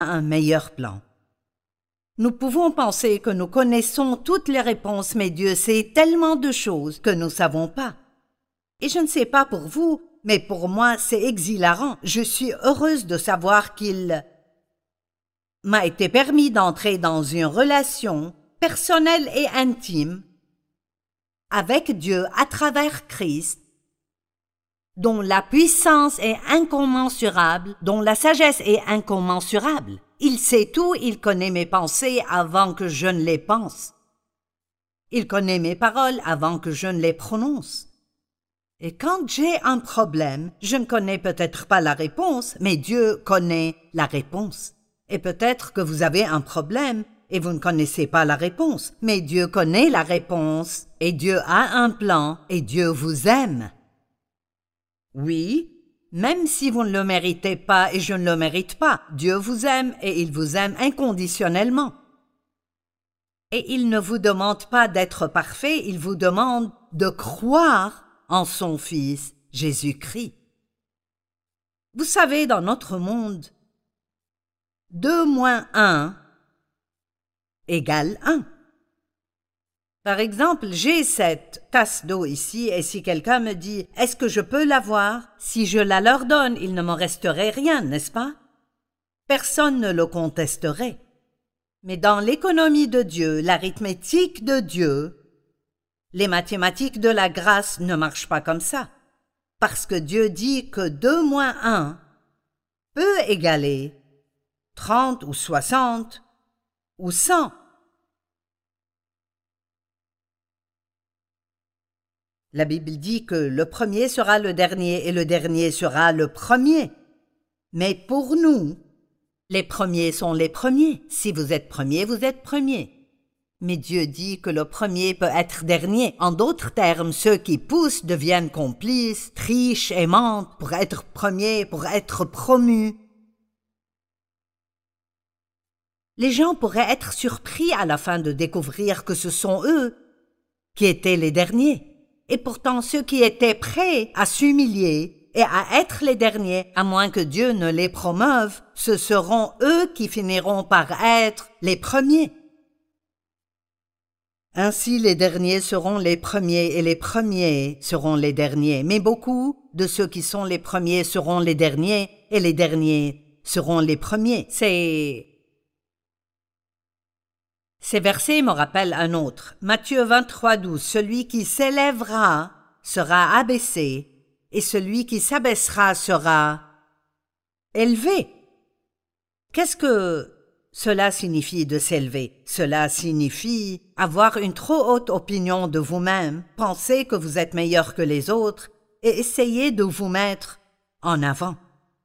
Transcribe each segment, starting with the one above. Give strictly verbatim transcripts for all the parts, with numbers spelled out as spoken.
un meilleur plan. Nous pouvons penser que nous connaissons toutes les réponses, mais Dieu sait tellement de choses que nous ne savons pas. Et je ne sais pas pour vous, mais pour moi, c'est exhilarant. Je suis heureuse de savoir qu'il m'a été permis d'entrer dans une relation personnelle et intime avec Dieu à travers Christ, dont la puissance est incommensurable, dont la sagesse est incommensurable. Il sait tout, il connaît mes pensées avant que je ne les pense. Il connaît mes paroles avant que je ne les prononce. Et quand j'ai un problème, je ne connais peut-être pas la réponse, mais Dieu connaît la réponse. Et peut-être que vous avez un problème et vous ne connaissez pas la réponse, mais Dieu connaît la réponse, et Dieu a un plan, et Dieu vous aime. Oui, même si vous ne le méritez pas et je ne le mérite pas, Dieu vous aime et il vous aime inconditionnellement. Et il ne vous demande pas d'être parfait, il vous demande de croire en son Fils, Jésus-Christ. Vous savez, dans notre monde, deux moins un égale un. Par exemple, j'ai cette tasse d'eau ici et si quelqu'un me dit « Est-ce que je peux l'avoir ?» Si je la leur donne, il ne m'en resterait rien, n'est-ce pas? Personne ne le contesterait. Mais dans l'économie de Dieu, l'arithmétique de Dieu, les mathématiques de la grâce ne marchent pas comme ça. Parce que Dieu dit que deux moins un peut égaler trente ou soixante ou cent. La Bible dit que le premier sera le dernier et le dernier sera le premier. Mais pour nous, les premiers sont les premiers. Si vous êtes premier, vous êtes premier. Mais Dieu dit que le premier peut être dernier. En d'autres termes, ceux qui poussent deviennent complices, trichent et mentent pour être premiers, pour être promus. Les gens pourraient être surpris à la fin de découvrir que ce sont eux qui étaient les derniers. Et pourtant, ceux qui étaient prêts à s'humilier et à être les derniers, à moins que Dieu ne les promeuve, ce seront eux qui finiront par être les premiers. Ainsi, les derniers seront les premiers et les premiers seront les derniers. Mais beaucoup de ceux qui sont les premiers seront les derniers et les derniers seront les premiers. C'est... Ces versets me rappellent un autre. Matthieu vingt-trois, douze. Celui qui s'élèvera sera abaissé, et celui qui s'abaissera sera élevé. Qu'est-ce que cela signifie de s'élever? Cela signifie avoir une trop haute opinion de vous-même, penser que vous êtes meilleur que les autres, et essayer de vous mettre en avant.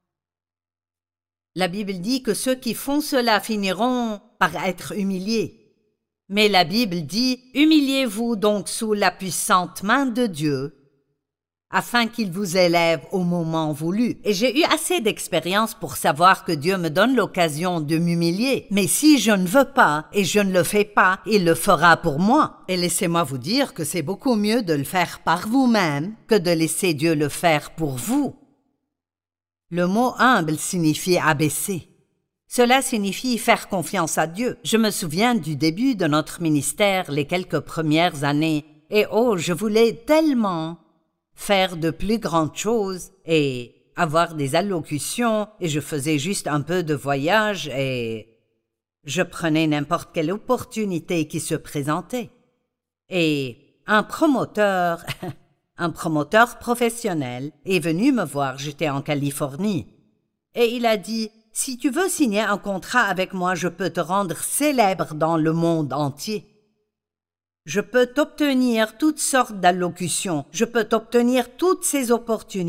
La Bible dit que ceux qui font cela finiront par être humiliés. Mais la Bible dit « Humiliez-vous donc sous la puissante main de Dieu, afin qu'il vous élève au moment voulu. » Et j'ai eu assez d'expérience pour savoir que Dieu me donne l'occasion de m'humilier. Mais si je ne veux pas et je ne le fais pas, il le fera pour moi. Et laissez-moi vous dire que c'est beaucoup mieux de le faire par vous-même que de laisser Dieu le faire pour vous. Le mot « humble » signifie « abaisser ». Cela signifie faire confiance à Dieu. Je me souviens du début de notre ministère, les quelques premières années, et oh, je voulais tellement faire de plus grandes choses et avoir des allocutions, et je faisais juste un peu de voyage et je prenais n'importe quelle opportunité qui se présentait. Et un promoteur, un promoteur professionnel est venu me voir, j'étais en Californie, et il a dit « Si tu veux signer un contrat avec moi, je peux te rendre célèbre dans le monde entier. Je peux t'obtenir toutes sortes d'allocutions, je peux t'obtenir toutes ces opportunités. »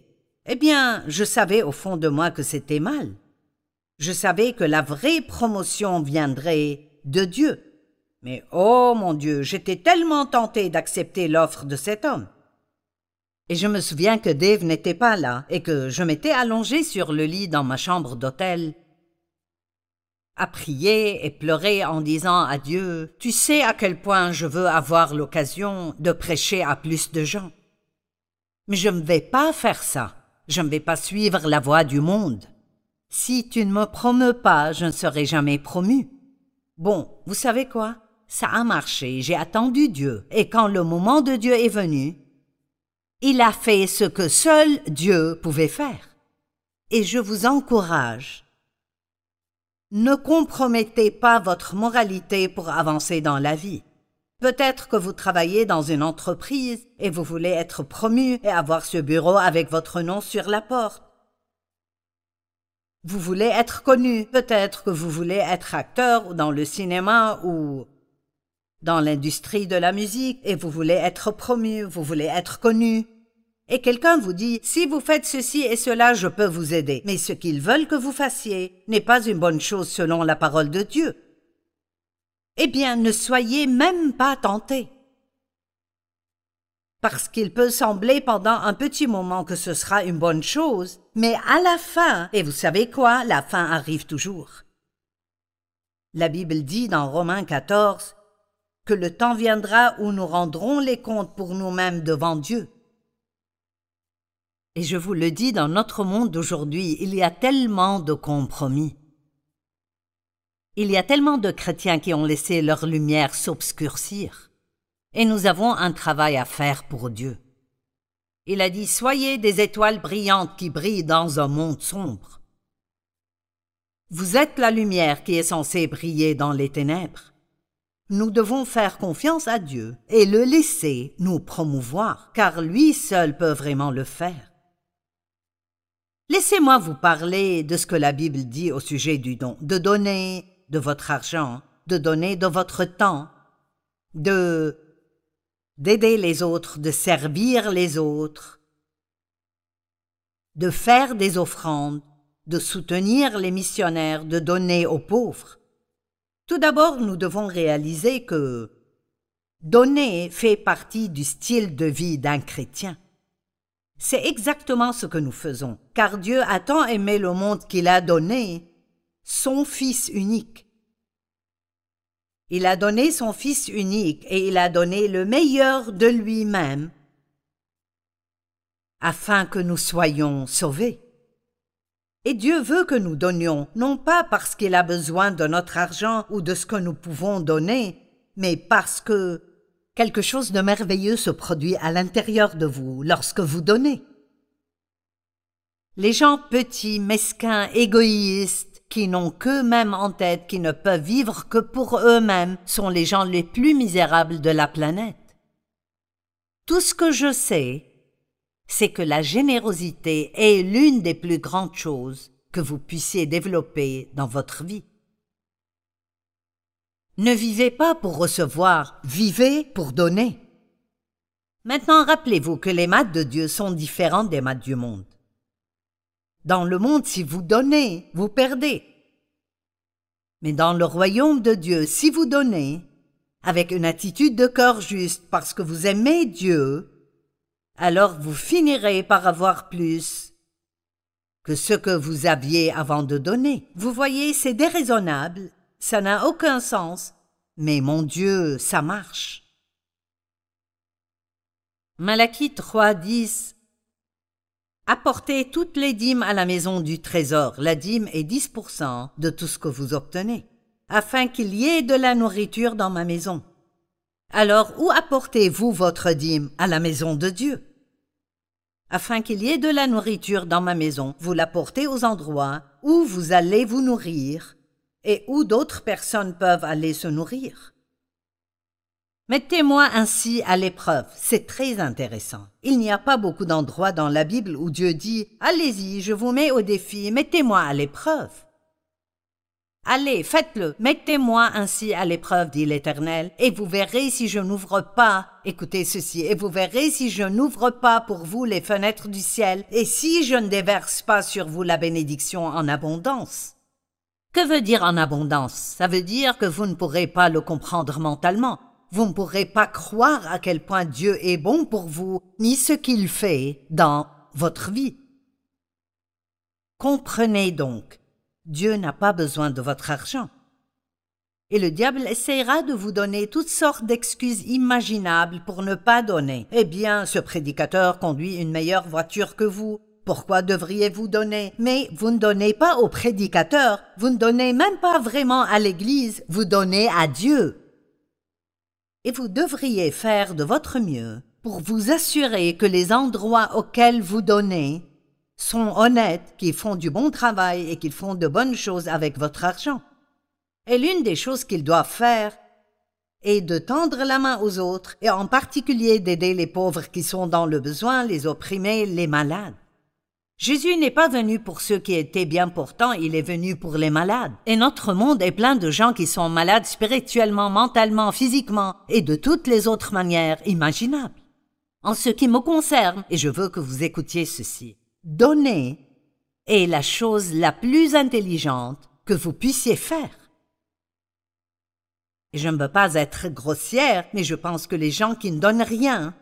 Eh bien, je savais au fond de moi que c'était mal. Je savais que la vraie promotion viendrait de Dieu. Mais oh mon Dieu, j'étais tellement tentée d'accepter l'offre de cet homme. Et je me souviens que Dave n'était pas là et que je m'étais allongée sur le lit dans ma chambre d'hôtel à prier et pleurer en disant à Dieu « Tu sais à quel point je veux avoir l'occasion de prêcher à plus de gens. Mais je ne vais pas faire ça. Je ne vais pas suivre la voie du monde. Si tu ne me promeux pas, je ne serai jamais promu. Bon, vous savez quoi? Ça a marché, j'ai attendu Dieu, et quand le moment de Dieu est venu, il a fait ce que seul Dieu pouvait faire. Et je vous encourage. Ne compromettez pas votre moralité pour avancer dans la vie. Peut-être que vous travaillez dans une entreprise et vous voulez être promu et avoir ce bureau avec votre nom sur la porte. Vous voulez être connu. Peut-être que vous voulez être acteur ou dans le cinéma ou dans l'industrie de la musique et vous voulez être promu, vous voulez être connu. Et quelqu'un vous dit, si vous faites ceci et cela, je peux vous aider. Mais ce qu'ils veulent que vous fassiez n'est pas une bonne chose selon la parole de Dieu. Eh bien, ne soyez même pas tentés. Parce qu'il peut sembler pendant un petit moment que ce sera une bonne chose, mais à la fin, et vous savez quoi, la fin arrive toujours. La Bible dit dans Romains quatorze que le temps viendra où nous rendrons les comptes pour nous-mêmes devant Dieu. Et je vous le dis, dans notre monde d'aujourd'hui, il y a tellement de compromis. Il y a tellement de chrétiens qui ont laissé leur lumière s'obscurcir. Et nous avons un travail à faire pour Dieu. Il a dit, soyez des étoiles brillantes qui brillent dans un monde sombre. Vous êtes la lumière qui est censée briller dans les ténèbres. Nous devons faire confiance à Dieu et le laisser nous promouvoir, car lui seul peut vraiment le faire. Laissez-moi vous parler de ce que la Bible dit au sujet du don, de donner de votre argent, de donner de votre temps, de d'aider les autres, de servir les autres, de faire des offrandes, de soutenir les missionnaires, de donner aux pauvres. Tout d'abord, nous devons réaliser que donner fait partie du style de vie d'un chrétien. C'est exactement ce que nous faisons, car Dieu a tant aimé le monde qu'il a donné son Fils unique. Il a donné son Fils unique et il a donné le meilleur de lui-même afin que nous soyons sauvés. Et Dieu veut que nous donnions, non pas parce qu'il a besoin de notre argent ou de ce que nous pouvons donner, mais parce que quelque chose de merveilleux se produit à l'intérieur de vous lorsque vous donnez. Les gens petits, mesquins, égoïstes, qui n'ont qu'eux-mêmes en tête, qui ne peuvent vivre que pour eux-mêmes, sont les gens les plus misérables de la planète. Tout ce que je sais, c'est que la générosité est l'une des plus grandes choses que vous puissiez développer dans votre vie. Ne vivez pas pour recevoir, vivez pour donner. Maintenant, rappelez-vous que les maths de Dieu sont différentes des maths du monde. Dans le monde, si vous donnez, vous perdez. Mais dans le royaume de Dieu, si vous donnez, avec une attitude de cœur juste parce que vous aimez Dieu, alors vous finirez par avoir plus que ce que vous aviez avant de donner. Vous voyez, c'est déraisonnable, ça n'a aucun sens, mais mon Dieu, ça marche. Malachie trois, dix. Apportez toutes les dîmes à la maison du trésor. La dîme est dix pour cent de tout ce que vous obtenez, afin qu'il y ait de la nourriture dans ma maison. Alors, où apportez-vous votre dîme? À la maison de Dieu. Afin qu'il y ait de la nourriture dans ma maison, vous l'apportez aux endroits où vous allez vous nourrir et où d'autres personnes peuvent aller se nourrir. Mettez-moi ainsi à l'épreuve. C'est très intéressant. Il n'y a pas beaucoup d'endroits dans la Bible où Dieu dit « Allez-y, je vous mets au défi, mettez-moi à l'épreuve. » Allez, faites-le, mettez-moi ainsi à l'épreuve, dit l'Éternel, et vous verrez si je n'ouvre pas, écoutez ceci, et vous verrez si je n'ouvre pas pour vous les fenêtres du ciel, et si je ne déverse pas sur vous la bénédiction en abondance. Que veut dire en abondance? Ça veut dire que vous ne pourrez pas le comprendre mentalement. Vous ne pourrez pas croire à quel point Dieu est bon pour vous, ni ce qu'il fait dans votre vie. Comprenez donc. Dieu n'a pas besoin de votre argent. Et le diable essaiera de vous donner toutes sortes d'excuses imaginables pour ne pas donner. Eh bien, ce prédicateur conduit une meilleure voiture que vous. Pourquoi devriez-vous donner? Mais vous ne donnez pas au prédicateur, vous ne donnez même pas vraiment à l'Église, vous donnez à Dieu. Et vous devriez faire de votre mieux pour vous assurer que les endroits auxquels vous donnez sont honnêtes, qu'ils font du bon travail et qu'ils font de bonnes choses avec votre argent. Et l'une des choses qu'ils doivent faire est de tendre la main aux autres, et en particulier d'aider les pauvres qui sont dans le besoin, les opprimés, les malades. Jésus n'est pas venu pour ceux qui étaient bien portants, il est venu pour les malades. Et notre monde est plein de gens qui sont malades spirituellement, mentalement, physiquement et de toutes les autres manières imaginables. En ce qui me concerne, et je veux que vous écoutiez ceci, donner est la chose la plus intelligente que vous puissiez faire. Et je ne veux pas être grossière, mais je pense que les gens qui ne donnent rien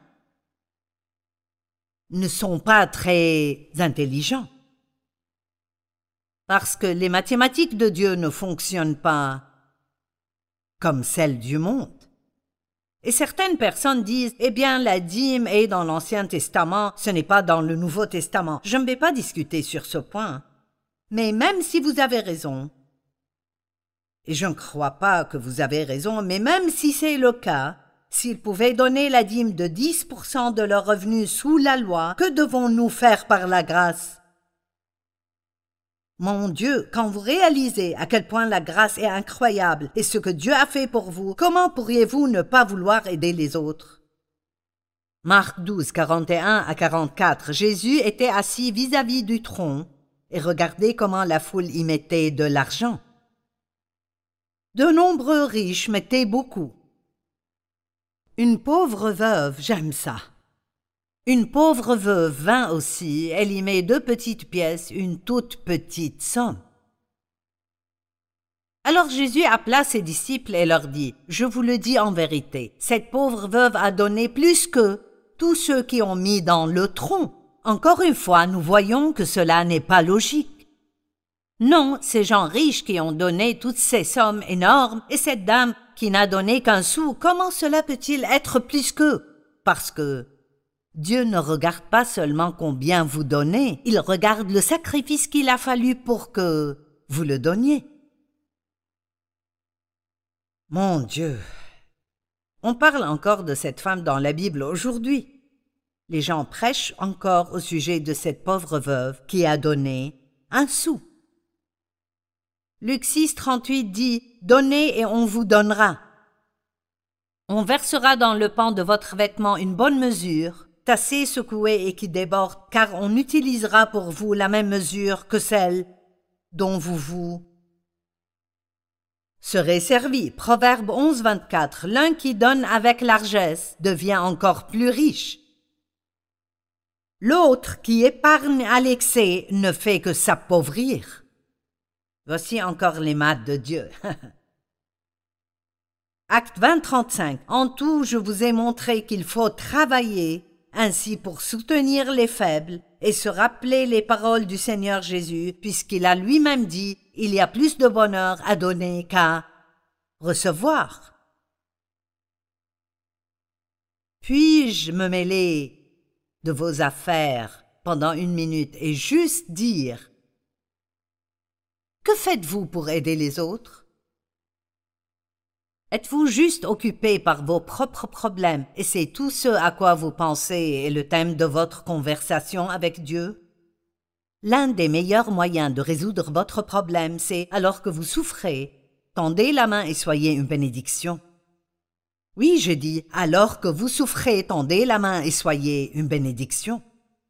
ne sont pas très intelligents. Parce que les mathématiques de Dieu ne fonctionnent pas comme celles du monde. Et certaines personnes disent, eh bien, la dîme est dans l'Ancien Testament, ce n'est pas dans le Nouveau Testament. Je ne vais pas discuter sur ce point. Mais même si vous avez raison, et je ne crois pas que vous avez raison, mais même si c'est le cas, s'ils pouvaient donner la dîme de dix pour cent de leurs revenus sous la loi, que devons-nous faire par la grâce? Mon Dieu, quand vous réalisez à quel point la grâce est incroyable et ce que Dieu a fait pour vous, comment pourriez-vous ne pas vouloir aider les autres? Marc douze, quarante et un à quarante-quatre, Jésus était assis vis-à-vis du trône et regardez comment la foule y mettait de l'argent. De nombreux riches mettaient beaucoup. Une pauvre veuve, j'aime ça. Une pauvre veuve vint aussi, elle y met deux petites pièces, une toute petite somme. Alors Jésus appela ses disciples et leur dit, « Je vous le dis en vérité, cette pauvre veuve a donné plus que tous ceux qui ont mis dans le tronc. Encore une fois, nous voyons que cela n'est pas logique. Non, ces gens riches qui ont donné toutes ces sommes énormes, et cette dame qui n'a donné qu'un sou, comment cela peut-il être plus qu'eux? Parce que Dieu ne regarde pas seulement combien vous donnez, il regarde le sacrifice qu'il a fallu pour que vous le donniez. Mon Dieu! On parle encore de cette femme dans la Bible aujourd'hui. Les gens prêchent encore au sujet de cette pauvre veuve qui a donné un sou. Luc six, trente-huit dit « Donnez et on vous donnera. On versera dans le pan de votre vêtement une bonne mesure, tassée, secouée et qui déborde, car on utilisera pour vous la même mesure que celle dont vous vous serez servi. » Proverbe onze, vingt-quatre. L'un qui donne avec largesse devient encore plus riche. L'autre qui épargne à l'excès ne fait que s'appauvrir. Voici encore les maths de Dieu. Acte vingt, trente-cinq. En tout, je vous ai montré qu'il faut travailler ainsi pour soutenir les faibles et se rappeler les paroles du Seigneur Jésus, puisqu'il a lui-même dit, il y a plus de bonheur à donner qu'à recevoir. Puis-je me mêler de vos affaires pendant une minute et juste dire, que faites-vous pour aider les autres? Êtes-vous juste occupé par vos propres problèmes et c'est tout ce à quoi vous pensez est le thème de votre conversation avec Dieu? L'un des meilleurs moyens de résoudre votre problème, c'est, alors que vous souffrez, tendez la main et soyez une bénédiction. Oui, je dis, alors que vous souffrez, tendez la main et soyez une bénédiction.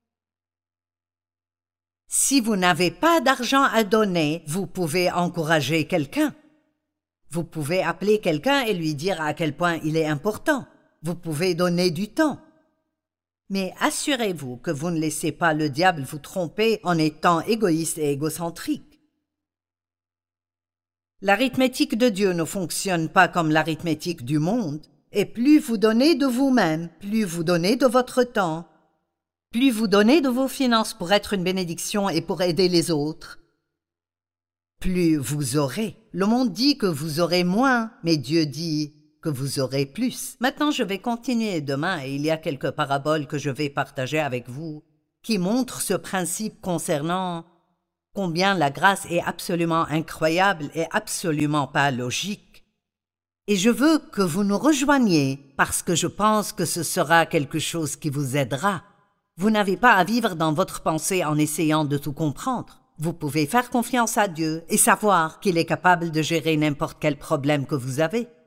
Si vous n'avez pas d'argent à donner, vous pouvez encourager quelqu'un. Vous pouvez appeler quelqu'un et lui dire à quel point il est important. Vous pouvez donner du temps. Mais assurez-vous que vous ne laissez pas le diable vous tromper en étant égoïste et égocentrique. L'arithmétique de Dieu ne fonctionne pas comme l'arithmétique du monde. Et plus vous donnez de vous-même, plus vous donnez de votre temps, plus vous donnez de vos finances pour être une bénédiction et pour aider les autres, plus vous aurez. Le monde dit que vous aurez moins, mais Dieu dit que vous aurez plus. Maintenant, je vais continuer demain et il y a quelques paraboles que je vais partager avec vous qui montre ce principe concernant combien la grâce est absolument incroyable et absolument pas logique. Et je veux que vous nous rejoigniez parce que je pense que ce sera quelque chose qui vous aidera. Vous n'avez pas à vivre dans votre pensée en essayant de tout comprendre. Vous pouvez faire confiance à Dieu et savoir qu'il est capable de gérer n'importe quel problème que vous avez.